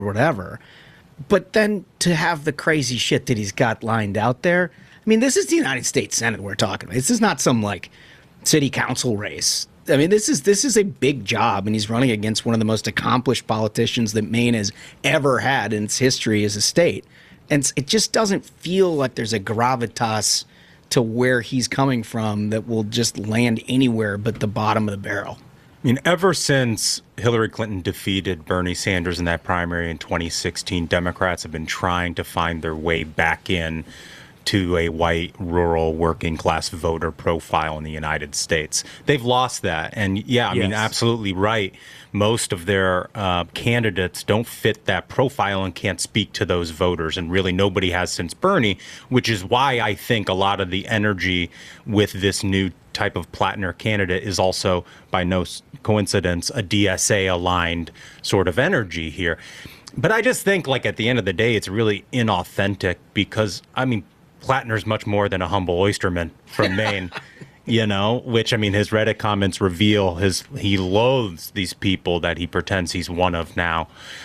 whatever. But then to have the crazy shit that he's got lined out there. I mean, this is the United States Senate we're talking about. This is not some like city council race. I mean, this is a big job, and he's running against one of the most accomplished politicians that Maine has ever had in its history as a state. And it just doesn't feel like there's a gravitas to where he's coming from that will just land anywhere but the bottom of the barrel. I mean, ever since Hillary Clinton defeated Bernie Sanders in that primary in 2016, Democrats have been trying to find their way back in to a white, rural, working-class voter profile in the United States. They've lost that. And, yeah, I mean, absolutely right. Most of their candidates don't fit that profile and can't speak to those voters. And really nobody has since Bernie, which is why I think a lot of the energy with this new type of Plattner candidate is also, by no coincidence, a DSA-aligned sort of energy here. But I just think, like, at the end of the day, it's really inauthentic because, I mean, Plattner's much more than a humble oysterman from Maine, you know, which, I mean, his Reddit comments reveal he loathes these people that he pretends he's one of now.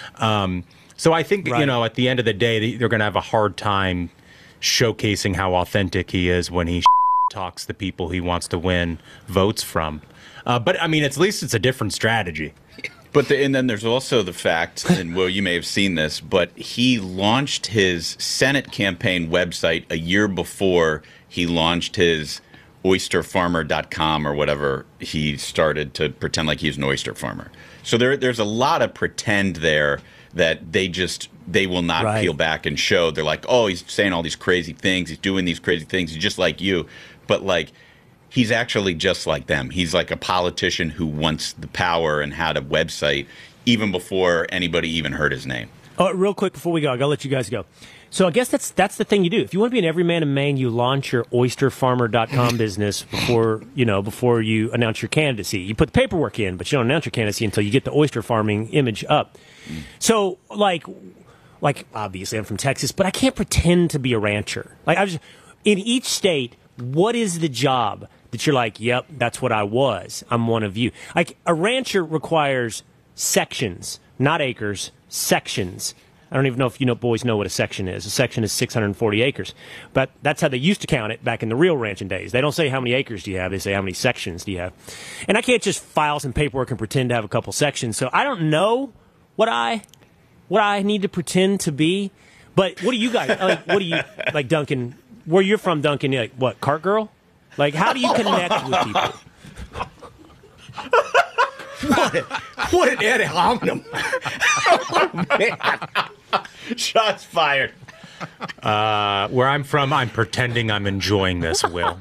So I think, you know, at the end of the day, they're going to have a hard time showcasing how authentic he is when he talks the people he wants to win votes from. But, I mean, at least it's a different strategy. But and then there's also the fact, and Will, you may have seen this, but he launched his Senate campaign website a year before he launched his oysterfarmer.com or whatever he started to pretend like he's an oyster farmer. So there's a lot of pretend there that they will not peel back and show. They're like, oh, he's saying all these crazy things. He's doing these crazy things. He's just like you. But like, he's actually just like them. He's like a politician who wants the power and had a website even before anybody even heard his name. Oh, real quick before we go, I gotta let you guys go. So I guess that's the thing you do. If you want to be an everyman in Maine, you launch your oysterfarmer.com business before you announce your candidacy. You put the paperwork in, but you don't announce your candidacy until you get the oyster farming image up. So like obviously I'm from Texas, but I can't pretend to be a rancher. Like in each state, what is the job that you're like, yep, that's what I was. I'm one of you. Like a rancher requires sections, not acres, sections. I don't even know if boys know what a section is. A section is 640 acres. But that's how they used to count it back in the real ranching days. They don't say how many acres do you have. They say how many sections do you have. And I can't just file some paperwork and pretend to have a couple sections. So I don't know what I need to pretend to be. But what do you guys, like Duncan, where you're from, Duncan, you're like, what, cart girl? Like, how do you connect with people? What an ad hominem. Oh, man. Shots fired. Where I'm from, I'm pretending I'm enjoying this, Will.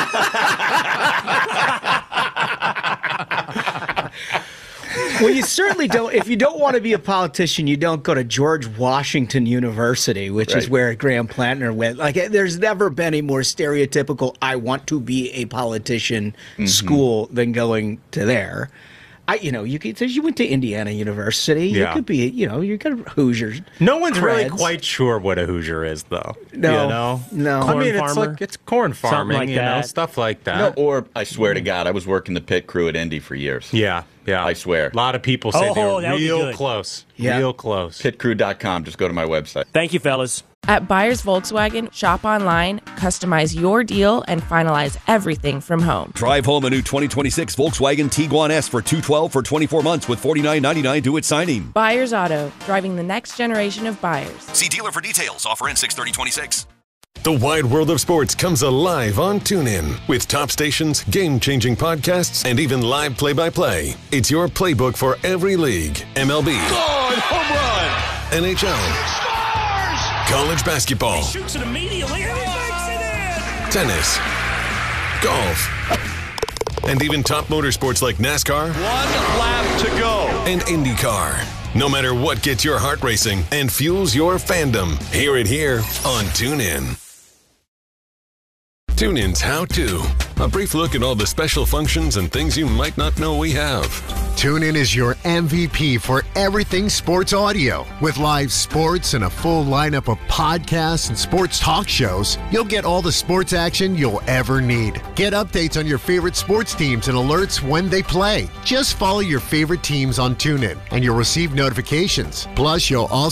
Well, you certainly don't. If you don't want to be a politician, you don't go to George Washington University, which is where Graham Plattner went. Like, there's never been a more stereotypical "I want to be a politician" school than going to there. You went to Indiana University. You could be, you got Hoosiers. No one's really quite sure what a Hoosier is, though. No. Corn I mean, farmer? it's corn farming, like stuff like that. No, or I swear to God, I was working the pit crew at Indy for years. Yeah. I swear. A lot of people say they were that would be real good. close. Yeah. Real close. Pitcrew.com. Just go to my website. Thank you, fellas. At Buyers Volkswagen, shop online, customize your deal, and finalize everything from home. Drive home a new 2026 Volkswagen Tiguan S for $212 for 24 months with $49.99 due at signing. Buyers Auto, driving the next generation of buyers. See dealer for details. Offer ends 6/30/26. The wide world of sports comes alive on TuneIn with top stations, game-changing podcasts, and even live play-by-play. It's your playbook for every league. MLB. Gone, home run. NHL. College basketball. He shoots it immediately and he makes it in. Tennis. Golf. And even top motorsports like NASCAR. 1 lap to go. And IndyCar. No matter what gets your heart racing and fuels your fandom, hear it here on TuneIn. TuneIn's How To. A brief look at all the special functions and things you might not know we have. TuneIn is your MVP for everything sports audio. With live sports and a full lineup of podcasts and sports talk shows, you'll get all the sports action you'll ever need. Get updates on your favorite sports teams and alerts when they play. Just follow your favorite teams on TuneIn, and you'll receive notifications. Plus, you'll also